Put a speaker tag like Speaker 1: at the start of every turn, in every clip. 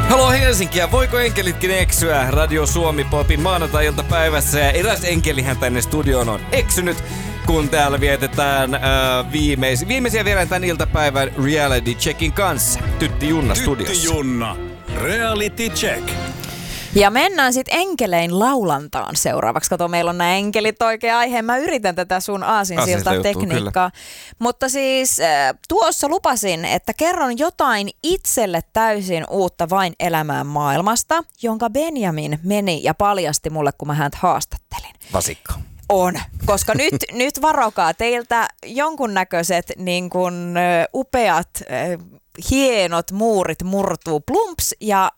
Speaker 1: Haloo Helsinkiä, voiko enkelitkin eksyä? Radio Suomi Popin maanantai-iltapäivässä ja eräs enkelihän tänne studioon on eksynyt, kun täällä vietetään viimeisiä vielä tämän iltapäivän reality checkin kanssa. Tytti Junna studiossa.
Speaker 2: Tytti Junna, reality check.
Speaker 3: Ja mennään sitten enkelein laulantaan seuraavaksi. Kato, meillä on nämä enkelit oikea aihe. Mä yritän tätä sun aasinsiltan tekniikkaa. Mutta siis tuossa lupasin, että kerron jotain itselle täysin uutta vain elämään maailmasta, jonka Benjamin meni ja paljasti mulle, kun mä häntä haastattelin.
Speaker 1: Vasikko.
Speaker 3: On, koska nyt varokaa teiltä jonkunnäköiset niin kuin upeat, hienot muurit murtuu plumps ja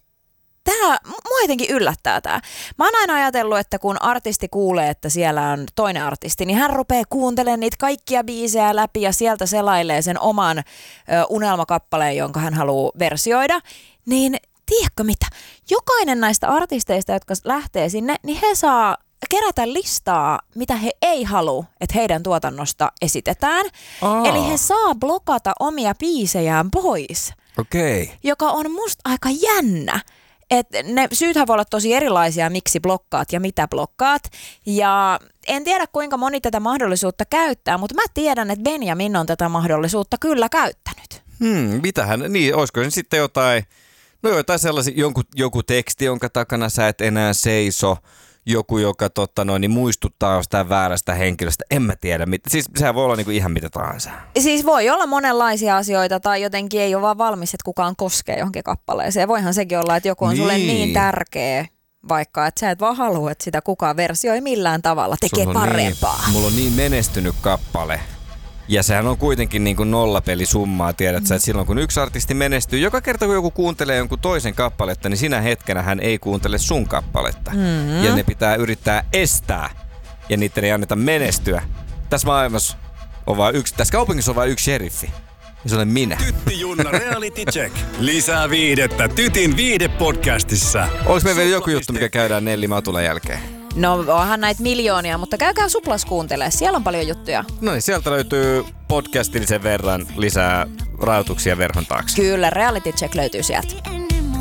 Speaker 3: mua jotenkin yllättää tää. Mä oon aina ajatellut, että kun artisti kuulee, että siellä on toinen artisti, niin hän rupeaa kuuntelemaan niitä kaikkia biisejä läpi ja sieltä selailee sen oman unelmakappaleen, jonka hän haluaa versioida. Niin tiedätkö mitä? Jokainen näistä artisteista, jotka lähtee sinne, niin he saa kerätä listaa, mitä he ei halua, että heidän tuotannosta esitetään. Eli he saa blokata omia biisejään pois.
Speaker 1: Okei.
Speaker 3: Joka on musta aika jännä. Että ne syythän voi olla tosi erilaisia, miksi blokkaat ja mitä blokkaat. Ja en tiedä, kuinka moni tätä mahdollisuutta käyttää, mutta mä tiedän, että Benjamin on tätä mahdollisuutta kyllä käyttänyt.
Speaker 1: Mitähän? Niin, olisiko se sitten jotain sellaisia, joku teksti, jonka takana sä et enää seiso, joku, joka niin muistuttaa jostain väärästä henkilöstä, en mä tiedä. Siis sehän voi olla niinku ihan mitä tahansa. Siis
Speaker 3: voi olla monenlaisia asioita tai jotenkin ei ole vaan valmis, että kukaan koskee johonkin kappaleeseen. Voihan sekin olla, että joku on sulle niin tärkeä, vaikka että sä et vaan halua, että sitä kukaan versioi millään tavalla, tekee parempaa.
Speaker 1: Mulla on niin menestynyt kappale. Ja sehän on kuitenkin niin kuin nollapelisummaa, tiedät sä, että silloin kun yksi artisti menestyy, joka kerta kun joku kuuntelee jonkun toisen kappaletta, niin sinä hetkenä hän ei kuuntele sun kappaletta. Ja ne pitää yrittää estää ja niiden ei anneta menestyä. Tässä maailmassa on vain yksi, tässä kaupungissa on vain yksi sheriffi. Ja se olen minä.
Speaker 2: Tytti Junna reality check. Lisää viihdettä Tytin viihdepodcastissa.
Speaker 1: Olis meillä vielä joku juttu, mikä käydään Nelli Matulan jälkeen?
Speaker 3: No onhan näitä miljoonia, mutta käykää Suplas kuuntelee. Siellä on paljon juttuja.
Speaker 1: No niin, sieltä löytyy podcastillisen verran lisää rajoituksia verhon taakse.
Speaker 3: Kyllä, reality check löytyy sieltä.